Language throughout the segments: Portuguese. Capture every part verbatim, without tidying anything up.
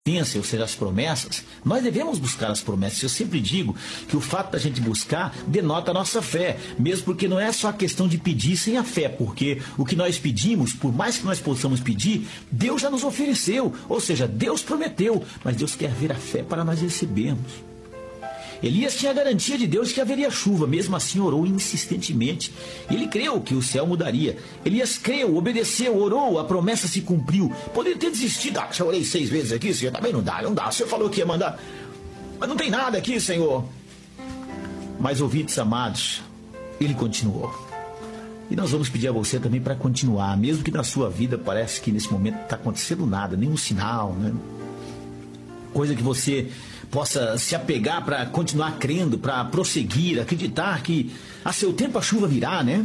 ou seja, as promessas, nós devemos buscar as promessas. Eu sempre digo que o fato da gente buscar denota a nossa fé, mesmo porque não é só a questão de pedir sem a fé, porque o que nós pedimos, por mais que nós possamos pedir, Deus já nos ofereceu, ou seja, Deus prometeu, mas Deus quer ver a fé para nós recebermos. Elias tinha a garantia de Deus que haveria chuva, mesmo assim orou insistentemente. Ele creu que o céu mudaria. Elias creu, obedeceu, orou, a promessa se cumpriu. Poderia ter desistido. Ah, já orei seis vezes aqui, Senhor, também não dá, não dá. O Senhor falou que ia mandar, mas não tem nada aqui, Senhor. Mas, ouvintes amados, ele continuou. E nós vamos pedir a você também para continuar, mesmo que na sua vida parece que nesse momento não está acontecendo nada, nenhum sinal, né? Coisa que você possa se apegar para continuar crendo, para prosseguir, acreditar que a seu tempo a chuva virá, né?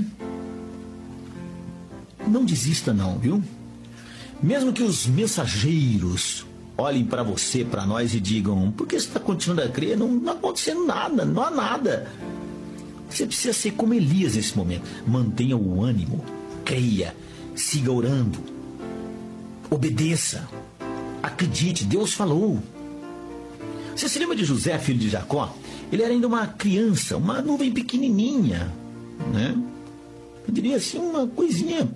Não desista não, viu? Mesmo que os mensageiros olhem para você, para nós e digam: por que você está continuando a crer? Não está acontecendo nada, não há nada. Você precisa ser como Elias nesse momento. Mantenha o ânimo, creia, siga orando, obedeça, acredite, Deus falou. Você se lembra de José, filho de Jacó? Ele era ainda uma criança, uma nuvem pequenininha, né? Eu diria assim, uma coisinha.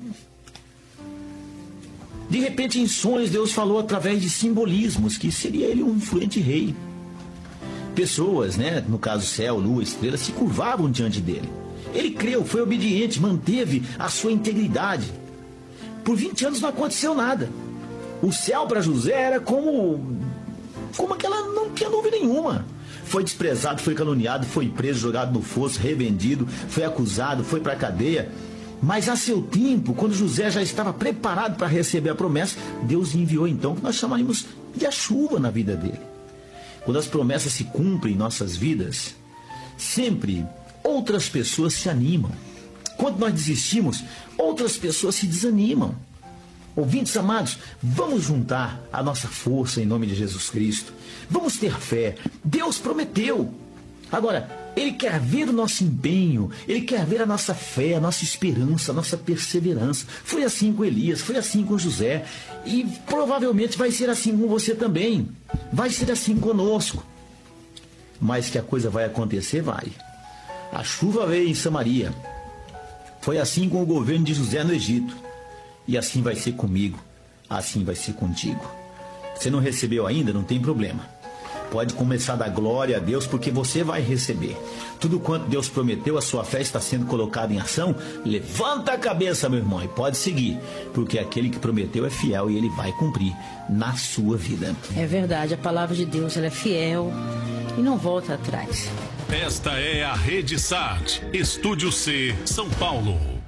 De repente, em sonhos, Deus falou através de simbolismos que seria ele um influente rei. Pessoas, né, no caso céu, lua, estrela, se curvavam diante dele. Ele creu, foi obediente, manteve a sua integridade. Por vinte anos não aconteceu nada. O céu para José era como... como aquela não tinha nuvem nenhuma. Foi desprezado, foi caluniado, foi preso, jogado no fosso, revendido, foi acusado, foi para a cadeia. Mas a seu tempo, quando José já estava preparado para receber a promessa, Deus enviou então o que nós chamaríamos de a chuva na vida dele. Quando as promessas se cumprem em nossas vidas, sempre outras pessoas se animam. Quando nós desistimos, outras pessoas se desanimam. Ouvintes amados, vamos juntar a nossa força em nome de Jesus Cristo. Vamos ter fé. Deus prometeu. Agora, Ele quer ver o nosso empenho, Ele quer ver a nossa fé, a nossa esperança, a nossa perseverança. Foi assim com Elias, foi assim com José. E provavelmente vai ser assim com você também. Vai ser assim conosco. Mas que a coisa vai acontecer, vai. A chuva veio em Samaria. Foi assim com o governo de José no Egito. E assim vai ser comigo, assim vai ser contigo. Você não recebeu ainda, não tem problema. Pode começar a dar glória a Deus, porque você vai receber. Tudo quanto Deus prometeu, a sua fé está sendo colocada em ação. Levanta a cabeça, meu irmão, e pode seguir, porque aquele que prometeu é fiel e ele vai cumprir na sua vida. É verdade, a palavra de Deus ela é fiel e não volta atrás. Esta é a Rede Sat, Estúdio C, São Paulo.